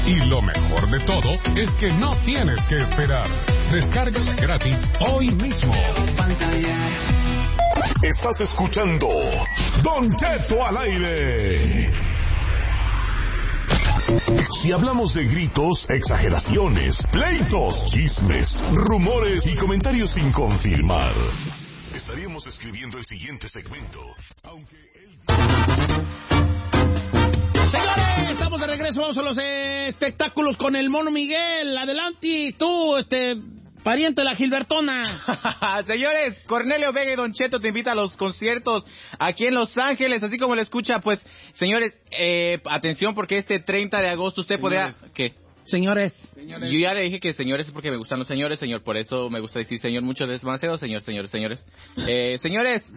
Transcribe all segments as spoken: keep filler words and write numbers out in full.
Y lo mejor de todo es que no tienes que esperar. Descárgala gratis hoy mismo. Estás escuchando Don Cheto al aire. Si hablamos de gritos, exageraciones, pleitos, chismes, rumores y comentarios sin confirmar, estaríamos escribiendo el siguiente segmento, aunque él... Señores, estamos de regreso, vamos a los eh, espectáculos con el Mono Miguel. Adelante, tú, este... pariente de la Gilbertona. Señores, Cornelio Vega y Don Cheto te invita a los conciertos aquí en Los Ángeles, así como lo escucha, pues, señores, eh, atención porque este treinta de agosto usted señores. podrá... ¿Qué? Señores. Yo ya le dije que señores es porque me gustan los señores, señor, por eso me gusta decir señor mucho demasiado, señor, señores, señores. Eh, señores.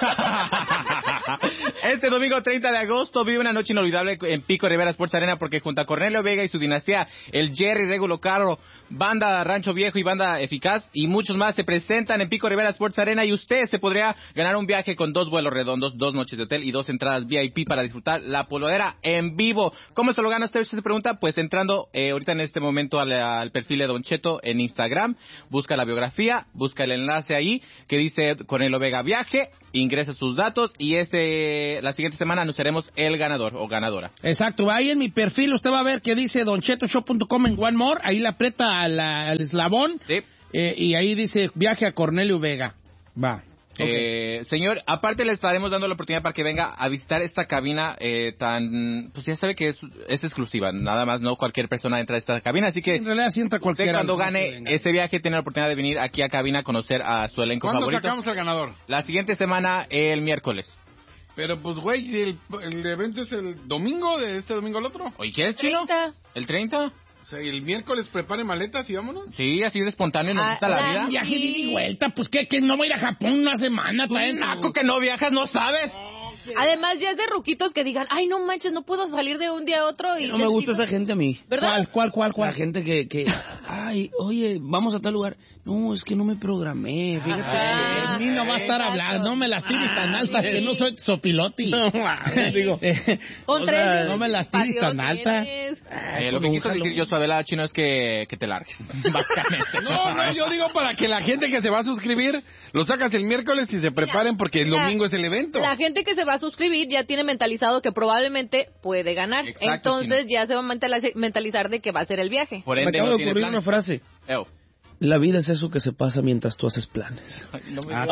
Este domingo treinta de agosto vive una noche inolvidable en Pico Rivera Sports Arena porque junto a Cornelio Vega y su dinastía, el Jerry Regulo Caro, Banda Rancho Viejo y Banda Eficaz y muchos más se presentan en Pico Rivera Sports Arena y usted se podría ganar un viaje con dos vuelos redondos, dos noches de hotel y dos entradas V I P para disfrutar la polodera en vivo. ¿Cómo se lo gana usted? Usted se pregunta, pues entrando eh, ahorita en este momento al, al perfil de Don Cheto en Instagram, busca la biografía, busca el enlace ahí que dice Cornelio Vega Viaje, ingresa sus datos y este la siguiente semana anunciaremos el ganador o ganadora. Exacto, ahí en mi perfil usted va a ver que dice don cheto show punto com en One More, ahí le aprieta al, al eslabón sí. eh, y ahí dice viaje a Cornelio Vega. Va. Okay. Eh, señor, aparte le estaremos dando la oportunidad para que venga a visitar esta cabina eh, tan, pues ya sabe que es, es exclusiva, nada más, no cualquier persona entra a esta cabina, así que sí, en realidad sí entra cualquiera. Cuando gane ese viaje tiene la oportunidad de venir aquí a cabina a conocer a su elenco ¿Cuándo favorito. ¿Cuándo sacamos al ganador? La siguiente semana, el miércoles. Pero pues güey, el, el evento es el domingo, de este domingo al otro. Oye, ¿qué es, Chino? treinta. ¿El treinta? O sea, el miércoles prepare maletas y vámonos. Sí, así de espontáneo, nos Ah, gusta la la- vida. Viaje de ida y vuelta, pues que, que no voy a ir a Japón una semana. Tú, traen- naco, que no viajas, no sabes. Además, ya es de ruquitos que digan, ay, no manches, no puedo salir de un día a otro. Y No me gusta esa gente a mí. ¿Verdad? ¿Cuál, cuál, cuál, cuál? La gente que, que, ay, oye, vamos a tal lugar. No, es que no me programé, fíjate. Ah, ni no va a estar Exacto. hablando, no me las tires tan altas que no soy sopiloti. No, mames, digo. Con o tres sea, días no me de las tires tan espacio alta. tienes. Eh, lo que quiso decir yo, Suabela, Chino, es que, que te largues, básicamente. No, no, yo digo para que la gente que se va a suscribir lo sacas el miércoles y se preparen porque el Mira, domingo es el evento. La gente que se va a suscribir ya tiene mentalizado que probablemente puede ganar. Exacto, Entonces Chino. ya se va a mentaliz- mentalizar de que va a ser el viaje. Por Me ende, acaba no de tiene ocurrir planes. una frase. Eo. La vida es eso que se pasa mientras tú haces planes. Ay, no me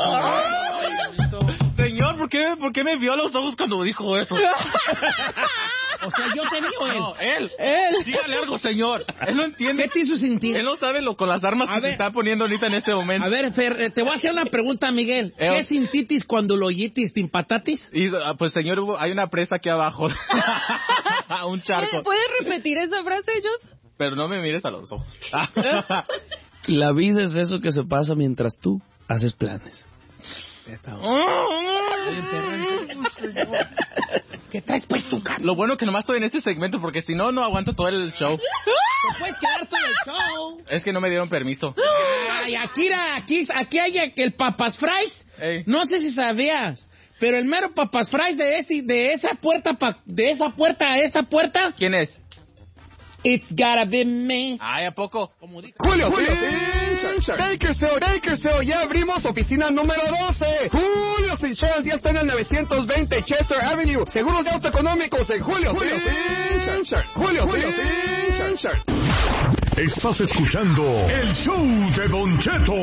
Señor, ¿por qué, ¿por qué me vio a los ojos cuando dijo eso? O sea, yo te digo él. No, él. Él. Dígale algo, señor. Él no entiende. ¿Qué te hizo sentir? Él no sabe lo con las armas A que ver. se está poniendo ahorita en este momento. A ver, Fer, eh, te voy a hacer una pregunta, Miguel. Eh, ¿Qué sintitis cuando lo oyitis timpatatis? Y, ah, pues, señor, hubo- hay una presa aquí abajo. Un charco. ¿Puede- ¿Puedes repetir esa frase, ellos? Pero no me mires a los ojos. La vida es eso que se pasa mientras tú haces planes. ¿Qué traes pues tu cara? Lo bueno que nomás estoy en este segmento porque si no, no aguanto todo el show. Te puedes quedar todo el show. Es que no me dieron permiso. Ay, aquí, era- aquí, aquí hay el Papas Fries. Ey. No sé si sabías, pero el mero Papas Fries de, este, de esa puerta, pa- de esa puerta a esta puerta, ¿Quién es? it's gotta be me. Ay, ¿a poco? Como dijo. Julio, Finch, Bakersfield, Bakersfield, ya abrimos oficina número doce. Julio Insurance ya está en el novecientos veinte Chester Avenue. Seguros de auto económicos en Julio, Finch. Julio, Finch. Estás escuchando el show de Don Cheto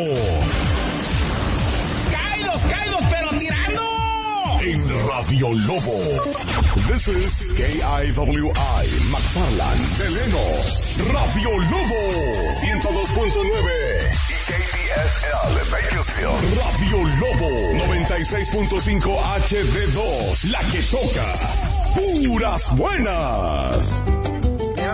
¡Caídos, caídos, pero tirando! en Radio Lobo. This is K I W I, McFarland, Deleno, Radio Lobo, ciento dos punto nueve. Y K D S L, Bakersfield. Radio Lobo, noventa y seis punto cinco H D dos, la que toca. Puras buenas.